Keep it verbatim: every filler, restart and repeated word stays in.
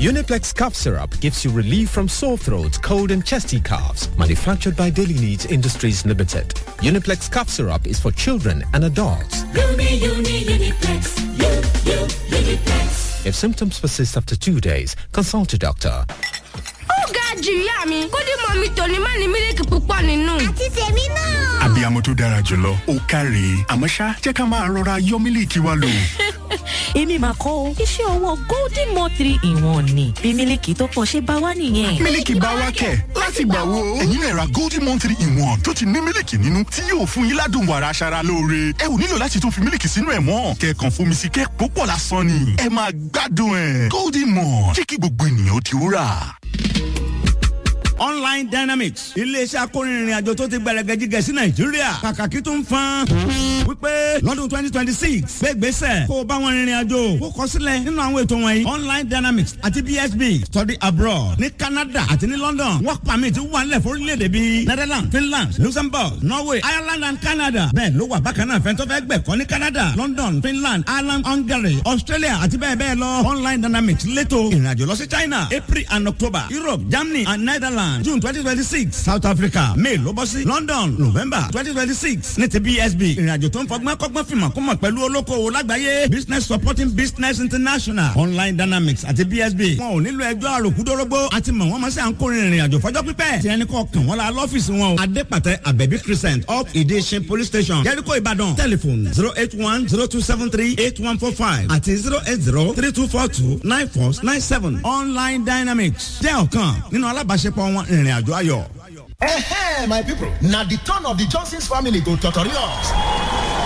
Uniplex cough syrup gives you relief from sore throat, cold and chesty coughs. Manufactured by Daily Needs Industries Limited. Uniplex cough syrup is for children and adults. Uni, uni, Uniplex. U, U, Uniplex. If symptoms persist after two days, consult a doctor. Ga jù ìyá mi kó dé mọ́ mi tòní má ní mílíkì púpọ̀ nínú. Àti tèmi náà. Abiyamọ tó dára jùlọ ó káre àmọ́ ṣá jẹ́ ká máa rọra yọ mílíkì wa lò. Èmi máa kọ́ o iṣẹ́ ọwọ́ golden mo three in one ni bí mílíkì tó pọ̀ ṣe bá wá nìyẹn. Mílíkì bá wá kẹ̀ láti gbà wo. Ẹ̀yin lè ra golden mo three in one tó ti ní mílíkì nínú tí yóò fún yín ládùn wàrà aṣara lóore. Ẹ ò nílò láti tún fi mílíkì sínú ẹ̀ mọ́. Kẹ̀kàn fomi sí kẹ́ púpọ̀ lásán ni. Ẹ máa gbádùn ẹ̀. Golden mo jẹ́ kí gbogbo ènìyàn di wúrà. Online Dynamics iléeṣẹ́ akórinrin àjò tó ti gbẹrẹgẹjigẹ sí Nàìjíríà kàkàkí tó ń fan wípé lọ́dún twenty twenty six gbégbèsè kó o bá wọn rìnrìn àjò kó kọ sílẹ̀ nínú àwọn ètò wọ̀nyí Online Dynamics àti B S B study abroad ní Canada àti ní London work permit wà nílẹ̀ fórílẹ̀-èdè bíi Netherlands Finland Luxembourg Norway Ireland and Canada bẹ́ẹ̀ ló wà bákan náà fẹ́ntọ́ fẹ́ gbẹ̀kọ́ ní Canada London Finland Ireland Hungary Australia àti bẹ́ẹ̀ bẹ́ẹ̀ lọ Online Dynamics létò ìrìnàjò lọ sí China April and October Europe Germany and Netherlands June twenty twenty six South Africa May ló bọ́ sí London November twenty twenty six ní ti B S B ìrìnàjò tó ń fọgbọ́n kọ́gbọ́n fìmọ̀ kó mọ̀ pẹ̀lú olókoòwò lágbàáyé Business Supporting Business International Online Dynamics àti B S B wọn ò nílò ẹjọ́ àròkúdórógbó àti mọ̀ wọ́n mọ̀ sí à ń kórìírin ìrìnàjò fọjọ́ pípẹ́ tí ẹni kọ́ kàn wọ́n la lọ́fíìsì wọn o Adépàtẹ Abẹ́bí Crescent up Ìdíṣin Police Station Jericho Ìbàdàn telephone zero eight one zero two seven three eight one four five àti zero eight zero three two four two nine four nine seven Online Dynamics jẹ́ ọ̀kan nínú alábàáṣepọ̀ wọn ìrìn àjò ayọ̀. Hey, my people, now the turn of the Johnson's family go Totorios.